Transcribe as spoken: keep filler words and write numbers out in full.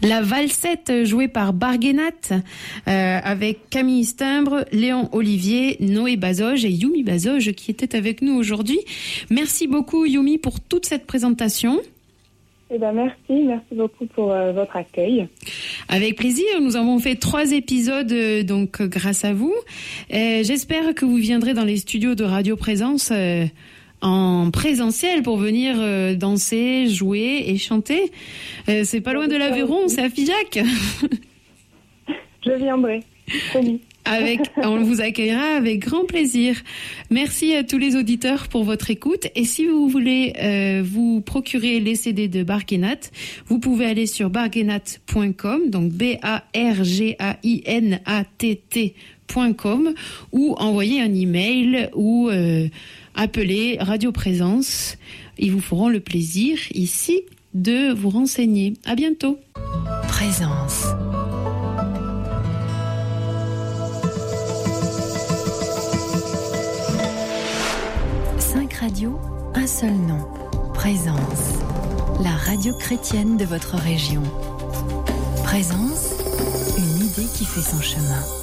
La valsette jouée par Barguenat euh, avec Camille Stimbre, Léon Olivier, Noé Bazoge et Yumi Bazoge qui était avec nous aujourd'hui. Merci beaucoup Yumi pour toute cette présentation. Eh ben merci, merci beaucoup pour euh, votre accueil. Avec plaisir, nous avons fait trois épisodes euh, donc grâce à vous. Euh, j'espère que vous viendrez dans les studios de Radio Présence euh, en présentiel pour venir euh, danser, jouer et chanter. Euh, c'est pas loin de l'Aveyron, c'est à Figeac. Je viendrai, promis. Avec, on vous accueillera avec grand plaisir. Merci à tous les auditeurs pour votre écoute. Et si vous voulez euh, vous procurer les C D de Barguenat, vous pouvez aller sur barguenat point com, donc B A R G A I N A T T point com, ou envoyer un email ou euh, appeler Radio Présence. Ils vous feront le plaisir ici de vous renseigner. À bientôt. Présence. Radio, un seul nom, Présence, la radio chrétienne de votre région. Présence, une idée qui fait son chemin.